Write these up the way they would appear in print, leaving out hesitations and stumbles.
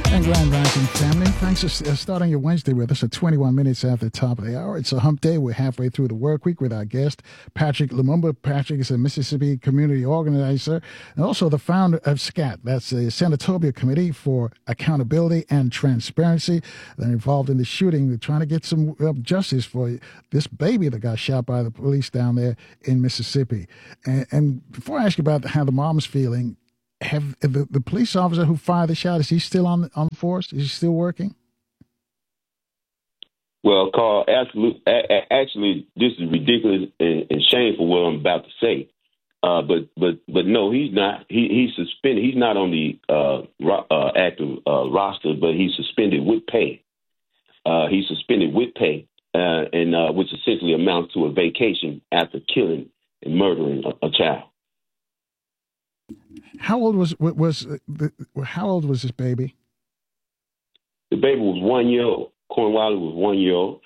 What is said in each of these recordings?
And Grand Rising family, thanks for starting your Wednesday with us at 21 minutes after the top of the hour. It's a hump day. We're halfway through the work week with our guest, Patrick Lumumba. Patrick is a Mississippi community organizer and also the founder of SCAT. That's the Senatobia Committee for Accountability and Transparency. They're involved in the shooting. They're trying to get some justice for this baby that got shot by the police down there in Mississippi. And before I ask you about how the mom's feeling, have the police officer who fired the shot, is he still on force? Is he still working? Well, Carl, actually, this is ridiculous and shameful what I'm about to say. But no, he's not. He's suspended. He's not on the active roster, but he's suspended with pay. He's suspended with pay, and which essentially amounts to a vacation after killing and murdering a child. How old was this baby? The baby was 1 year old. Corn Wiley was 1 year old.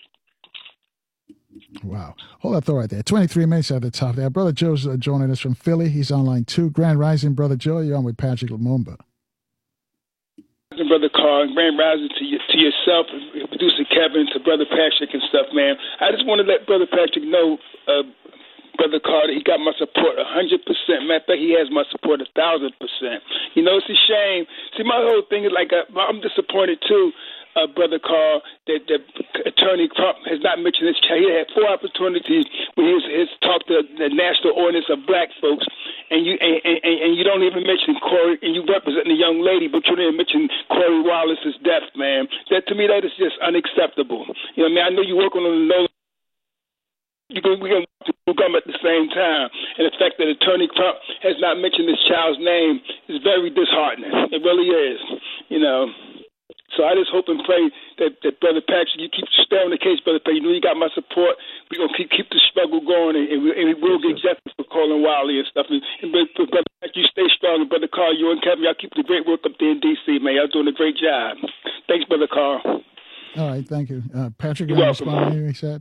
Wow. Hold that thought right there. 23 minutes at the top there. Brother Joe's joining us from Philly. He's on line 2. Grand Rising, Brother Joe. You're on with Patrick Lumumba. Brother Carl, Grand Rising to yourself, producer Kevin, to Brother Patrick and stuff, man. I just want to let Brother Patrick know, Brother Carter, he got my support 100%. Matter of fact, he has my support 1,000%. You know, it's a shame. See, my whole thing is like I'm disappointed too, Brother Carl, that Attorney Trump has not mentioned this child. He had 4 opportunities when he talked to the national audience of black folks, and you don't even mention Corey, and you representing a young lady, but you didn't mention Corey Wallace's death, man. That to me, that is just unacceptable. You know what I mean? I know you're working on the no. We're going to come at the same time. And the fact that Attorney Trump has not mentioned this child's name is very disheartening. It really is, you know. So I just hope and pray that Brother Patrick, you keep staying on the case, Brother Patrick. You know you got my support. We're going to keep the struggle going, and we will get justice for Colin Wiley and stuff. And Brother Patrick, you stay strong. And Brother Carl, you and Kevin, y'all keep the great work up there in D.C., man. Y'all doing a great job. Thanks, Brother Carl. All right, thank you. Patrick, you're welcome. Respond to anything he said?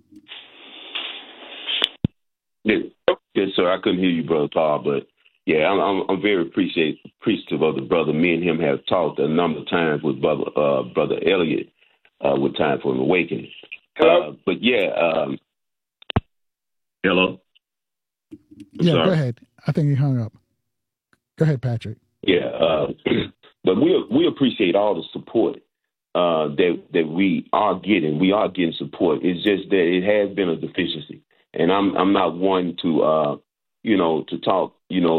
Yes, sir. I couldn't hear you, Brother Paul, but yeah, I'm very appreciative of the brother. Me and him have talked a number of times with Brother Elliott with Time for an Awakening. Hello? But yeah, hello? Yeah, sorry. Go ahead. I think he hung up. Go ahead, Patrick. Yeah, but we appreciate all the support that we are getting. We are getting support. It's just that it has been a deficiency. And I'm not one to to talk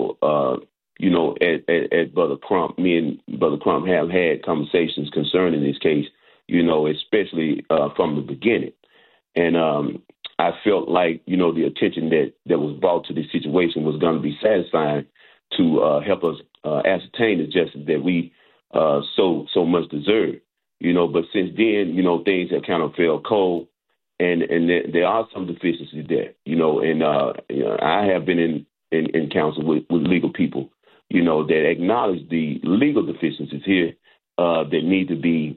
at Brother Crump. Me and Brother Crump have had conversations concerning this case, especially from the beginning. And I felt like the attention that was brought to this situation was going to be satisfying to help us ascertain the justice that we so much deserve. But since then, things have kind of fell cold. And there are some deficiencies there, and I have been in counsel with legal people, that acknowledge the legal deficiencies here that need to be,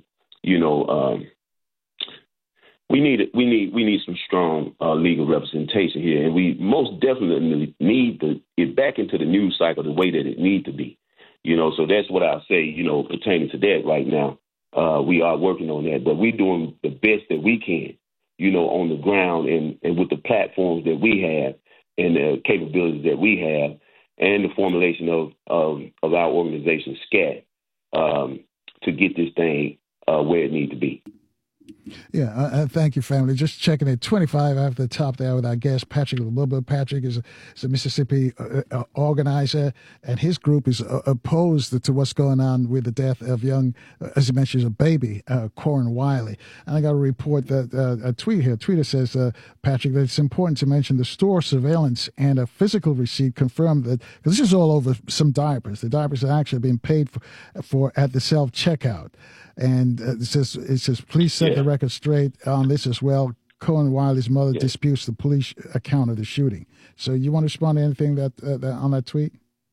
we need some strong legal representation here, and we most definitely need to get back into the news cycle the way that it needs to be, So that's what I say, pertaining to that right now. We are working on that, but we're doing the best that we can. On the ground and with the platforms that we have and the capabilities that we have and the formulation of our organization, SCAT, to get this thing where it needs to be. Yeah, thank you, family. Just checking it. 25 after the top there with our guest, Patrick Lumumba. Patrick is a Mississippi organizer, and his group is opposed to what's going on with the death of young, as you mentioned, a baby, Corrin Wiley. And I got a report that a tweet here. Tweeter says, Patrick, that it's important to mention the store surveillance and a physical receipt confirmed that, because this is all over some diapers. The diapers are actually being paid for at the self-checkout. And it says, please set the record straight on this as well. Corrin Wiley's mother disputes the police account of the shooting. So you want to respond to anything that on that tweet?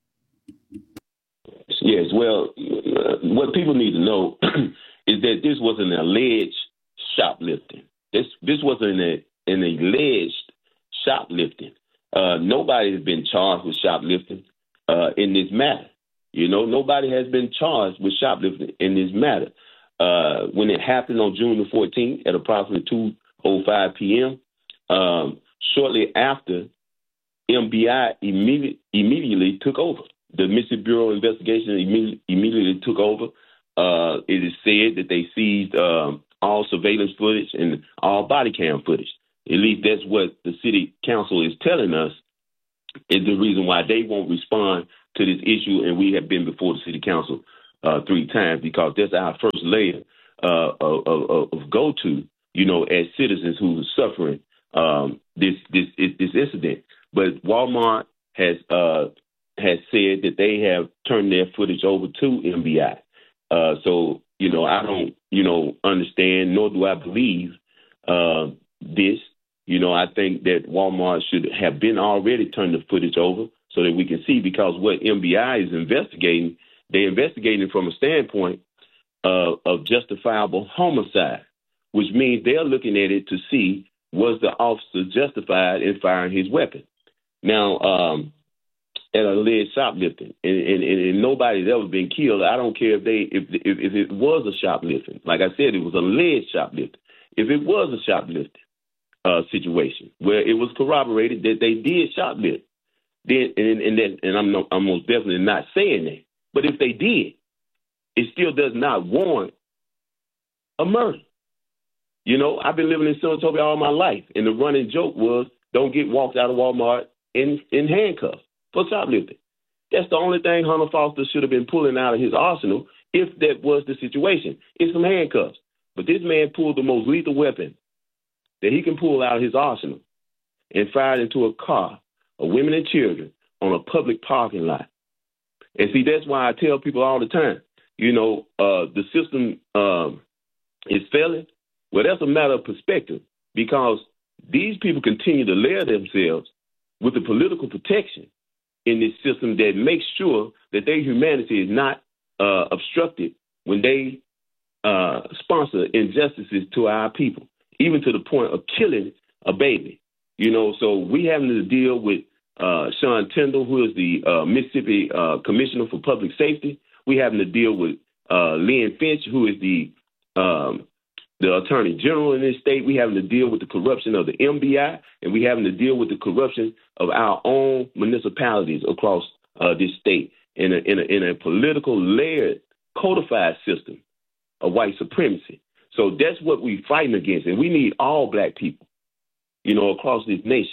Yes. Well, what people need to know is that this was an alleged shoplifting. This wasn't an alleged shoplifting. Nobody has been charged with shoplifting in this matter. You know, nobody has been charged with shoplifting in this matter. When it happened on June the 14th at approximately 2:05 p.m., shortly after, MBI immediately took over. The Mississippi Bureau of Investigation immediately took over. It is said that they seized all surveillance footage and all body cam footage. At least that's what the city council is telling us is the reason why they won't respond to this issue. And we have been before the city council 3 times, because that's our first layer of go-to, you know, as citizens who are suffering this incident. But Walmart has said that they have turned their footage over to MBI. So, you know, I don't, you know, understand, nor do I believe this. You know, I think that Walmart should have been already turned the footage over so that we can see, because what MBI is investigating, they're investigating from a standpoint of justifiable homicide, which means they're looking at it to see, was the officer justified in firing his weapon? Now, at alleged shoplifting, and nobody's ever been killed. I don't care if it was a shoplifting. Like I said, it was alleged shoplifting. If it was a shoplifting situation where it was corroborated that they did shoplift, then and I'm most definitely not saying that. But if they did, it still does not warrant a murder. You know, I've been living in Senatobia all my life, and the running joke was, don't get walked out of Walmart in handcuffs for shoplifting. That's the only thing Hunter Foster should have been pulling out of his arsenal if that was the situation. It's some handcuffs. But this man pulled the most lethal weapon that he can pull out of his arsenal and fired into a car of women and children on a public parking lot. And see, that's why I tell people all the time, you know, the system is failing. Well, that's a matter of perspective, because these people continue to layer themselves with the political protection in this system that makes sure that their humanity is not obstructed when they sponsor injustices to our people, even to the point of killing a baby. You know, so we having to deal with Sean Tindell, who is the Mississippi Commissioner for Public Safety. We having to deal with Lynn Finch, who is the Attorney General in this state. We having to deal with the corruption of the MBI, and we having to deal with the corruption of our own municipalities across this state in a political layered, codified system of white supremacy. So that's what we're fighting against, and we need all black people, you know, across this nation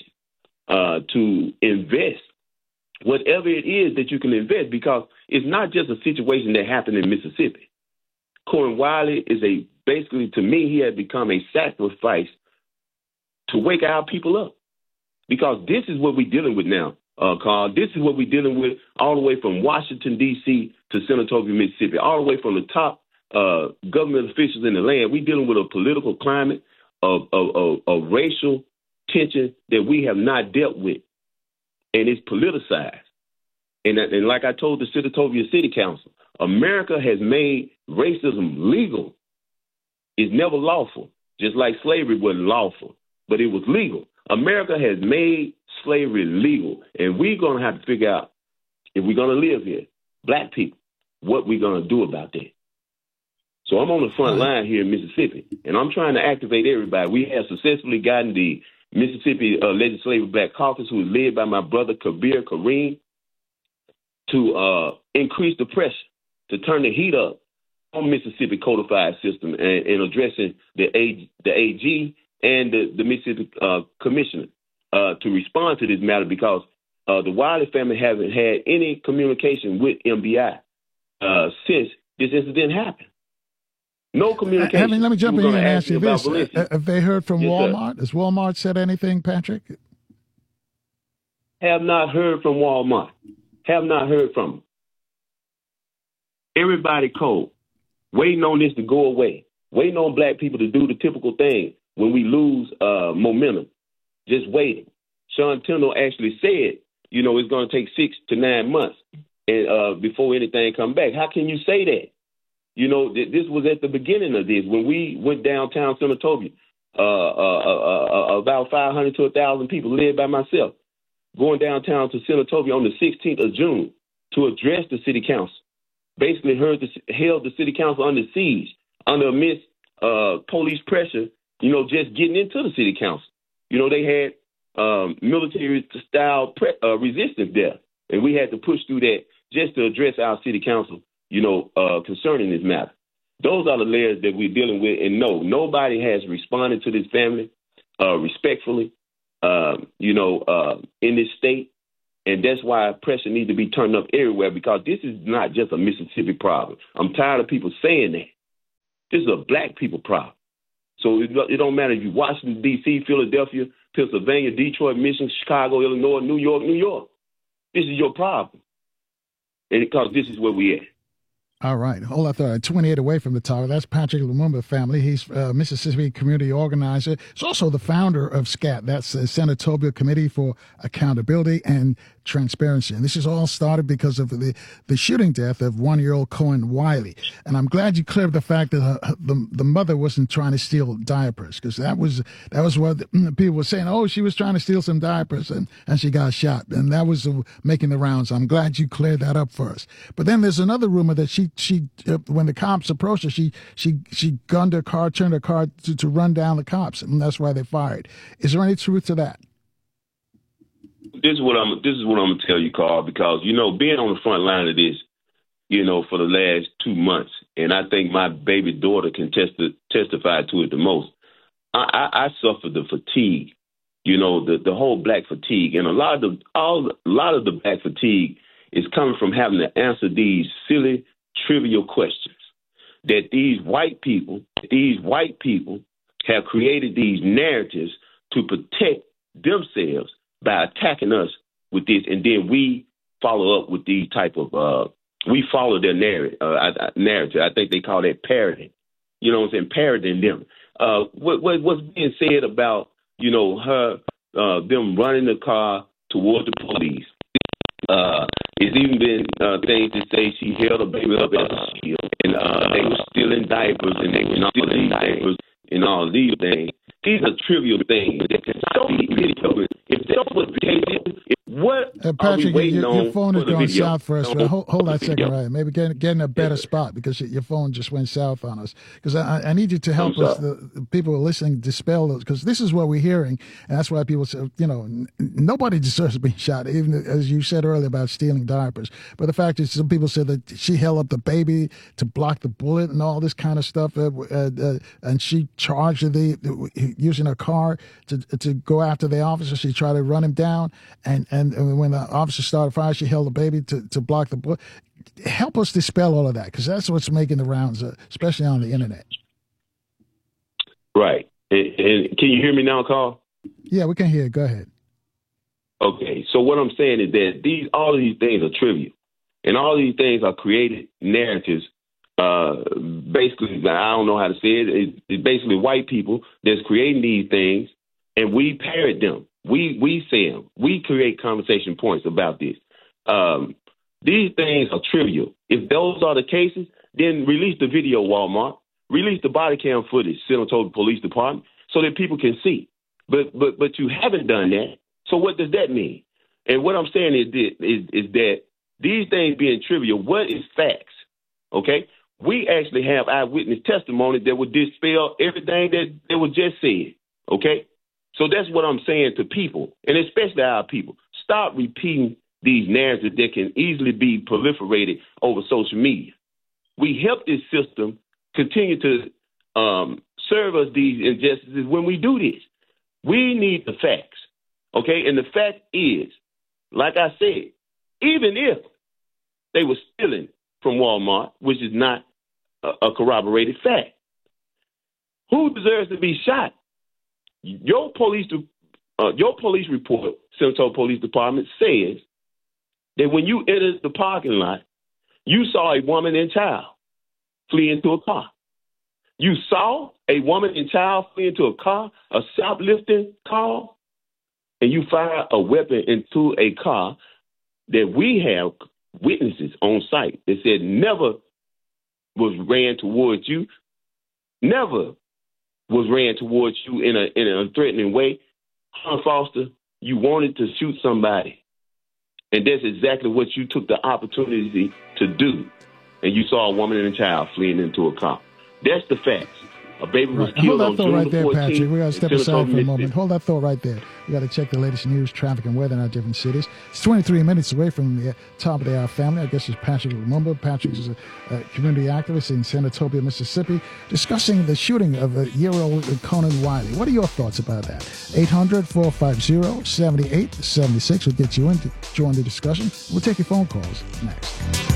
to invest whatever it is that you can invest, because it's not just a situation that happened in Mississippi. Corwin Wiley is basically, to me, he has become a sacrifice to wake our people up, because this is what we're dealing with now, Carl. This is what we're dealing with all the way from Washington, D.C. to Senatobia, Mississippi, all the way from the top government officials in the land. We're dealing with a political climate of racial tension that we have not dealt with, and it's politicized. And like I told the Senatobia City Council, America has made racism legal. It's never lawful, just like slavery wasn't lawful, but it was legal. America has made slavery legal, and we're going to have to figure out, if we're going to live here, black people, what we're going to do about that. So I'm on the front line here in Mississippi, and I'm trying to activate everybody. We have successfully gotten the Mississippi Legislative Black Caucus, who is led by my brother Kabir Kareem, to increase the pressure, to turn the heat up on Mississippi codified system and addressing the AG and the Mississippi Commissioner to respond to this matter, because the Wiley family haven't had any communication with MBI since this incident happened. No communication. Let me jump in here and ask you this. Have they heard from Walmart? Sir. Has Walmart said anything, Patrick? Have not heard from Walmart. Have not heard from them. Everybody cold, waiting on this to go away, waiting on black people to do the typical thing when we lose momentum, just waiting. Sean Tindell actually said, you know, it's going to take 6 to 9 months and before anything come back. How can you say that? You know, this was at the beginning of this, when we went downtown Senatobia, about 500 to 1,000 people led by myself, going downtown to Senatobia on the 16th of June. to address the city council. Basically held the city council under siege, under immense police pressure, just getting into the city council. They had military-style resistance there, and we had to push through that just to address our city council, concerning this matter. Those are the layers that we're dealing with, and no, nobody has responded to this family respectfully, in this state. And that's why pressure needs to be turned up everywhere, because this is not just a Mississippi problem. I'm tired of people saying that. This is a black people problem. So it don't matter if you're Washington, D.C., Philadelphia, Pennsylvania, Detroit, Michigan, Chicago, Illinois, New York. This is your problem. And because this is where we at. All right. Hold on. 28 away from the tower. That's Patrick Lumumba family. He's a Mississippi community organizer. He's also the founder of SCAT. That's the Senatorial Committee for Accountability and Transparency. And this is all started because of the shooting death of 1-year-old Cohen Wiley. And I'm glad you cleared the fact that the mother wasn't trying to steal diapers, because that was what people were saying. Oh, she was trying to steal some diapers and she got shot. And that was making the rounds. I'm glad you cleared that up for us. But then there's another rumor that she when the cops approached her, she gunned her car, turned her car to run down the cops, and that's why they fired. Is there any truth to that? This is what I'm gonna tell you, Carl, because being on the front line of this, for the last 2 months, and I think my baby daughter can testify to it the most. I suffered the fatigue, the whole black fatigue, and a lot of the black fatigue is coming from having to answer these silly, trivial questions that these white people have created these narratives to protect themselves by attacking us with this, and then we follow up with these type of we follow their narrative. I think they call that parroting. Parroting them. What's being said about her them running the car toward the police? It's even been things to say she held a baby up as a shield, and they were stealing diapers, and they were stealing diapers, and all these things. These are trivial things that can so be ridiculous. If that was the case, what Patrick, are we waiting on? Your phone is going video? south for us. Hold that second, right? Maybe get in a better spot, because your phone just went south on us. Because I need you to help us, the people who are listening, dispel those, because this is what we're hearing, and that's why people say, nobody deserves being shot, even as you said earlier about stealing diapers. But the fact is, some people said that she held up the baby to block the bullet and all this kind of stuff, and she charged using her car to go after the officer. She tried to run him down, and when the officer started firing, she held the baby to block the bullet. Help us dispel all of that, because that's what's making the rounds, especially on the internet. Right. And can you hear me now, Carl? Yeah, we can hear you. Go ahead. Okay. So what I'm saying is that all of these things are trivial, and all of these things are created narratives. Basically, I don't know how to say it. It's basically white people that's creating these things, and we parrot them. We say them. We create conversation points about this. These things are trivial. If those are the cases, then release the video, Walmart. Release the body cam footage, Senatorial Police Department, so that people can see. But you haven't done that. So what does that mean? And what I'm saying is that these things being trivial, what is facts? Okay? We actually have eyewitness testimony that would dispel everything that was just said. Okay? So that's what I'm saying to people, and especially our people. Stop repeating these narratives that can easily be proliferated over social media. We help this system continue to serve us these injustices when we do this. We need the facts, okay? And the fact is, like I said, even if they were stealing from Walmart, which is not a corroborated fact, who deserves to be shot? Your police report, Senatorial Police Department, says that when you entered the parking lot, you saw a woman and child flee into a car. You saw a woman and child flee into a car, a shoplifting car, and you fired a weapon into a car that we have witnesses on site that said never was ran towards you, never was ran towards you in a threatening way. Hunter Foster, you wanted to shoot somebody. And that's exactly what you took the opportunity to do. And you saw a woman and a child fleeing into a car. That's the facts. A baby was killed on June right there, 14th. Patrick. We got to step aside for a moment. Mississippi. Hold that thought right there. We got to check the latest news, traffic, and weather in our different cities. It's 23 minutes away from the top of the hour family. I guess it's Patrick Lumumba. Patrick is a community activist in Senatobia, Mississippi, discussing the shooting of a year-old Conan Wiley. What are your thoughts about that? 800-450-7876 will get you in to join the discussion. We'll take your phone calls next.